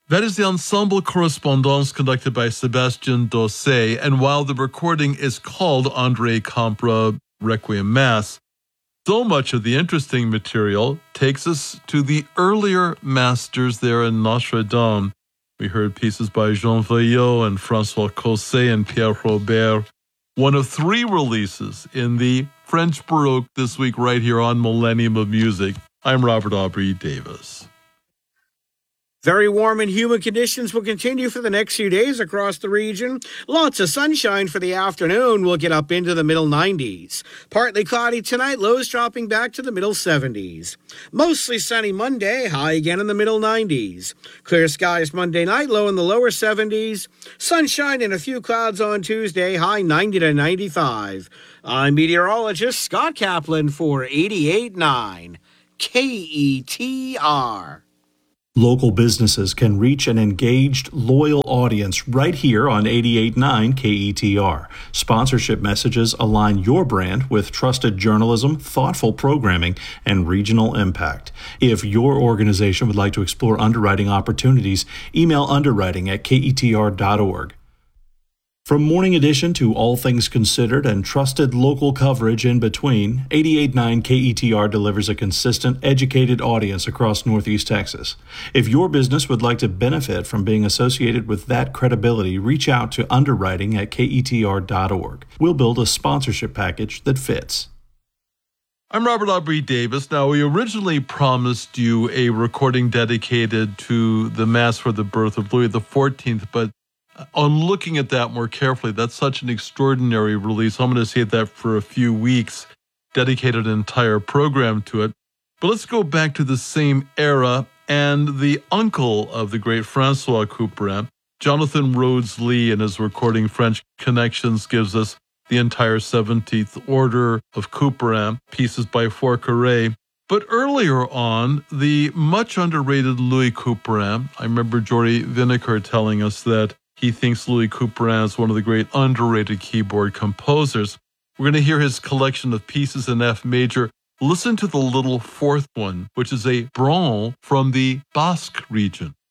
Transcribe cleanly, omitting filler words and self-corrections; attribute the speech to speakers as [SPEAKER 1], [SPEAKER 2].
[SPEAKER 1] That is the Ensemble Correspondance conducted by Sébastien Dossé, and while the recording is called André Campra Requiem Mass, so much of the interesting material takes us to the earlier masters there in Notre Dame. We heard pieces by Jean Veillot and François Cosset and Pierre Robert, one of 3 releases in the French Baroque this week right here on Millennium of Music. I'm Robert Aubrey Davis.
[SPEAKER 2] Very warm and humid conditions will continue for the next few days across the region. Lots of sunshine for the afternoon. We'll get up into the middle 90s. Partly cloudy tonight, lows dropping back to the middle 70s. Mostly sunny Monday, high again in the middle 90s. Clear skies Monday night, low in the lower 70s. Sunshine and a few clouds on Tuesday, high 90 to 95. I'm meteorologist Scott Kaplan for 88.9 KETR.
[SPEAKER 3] Local businesses can reach an engaged, loyal audience right here on 88.9 KETR. Sponsorship messages align your brand with trusted journalism, thoughtful programming, and regional impact. If your organization would like to explore underwriting opportunities, email underwriting@ketr.org. From Morning Edition to All Things Considered and trusted local coverage in between, 88.9 KETR delivers a consistent, educated audience across Northeast Texas. If your business would like to benefit from being associated with that credibility, reach out to underwriting@ketr.org. We'll build a sponsorship package that fits.
[SPEAKER 1] I'm Robert Aubrey Davis. Now, we originally promised you a recording dedicated to the Mass for the Birth of Louis XIV, but on looking at that more carefully, that's such an extraordinary release. I'm going to save that for a few weeks, dedicated an entire program to it. But let's go back to the same era and the uncle of the great Francois Couperin, Jonathan Rhodes Lee, in his recording French Connections, gives us the entire 17th Order of Couperin, pieces by Forqueray. But earlier on, the much underrated Louis Couperin, I remember Jory Vinegar telling us that he thinks Louis Couperin is one of the great underrated keyboard composers. We're going to hear his collection of pieces in F major. Listen to the little 4th one, which is a branle from the Basque region.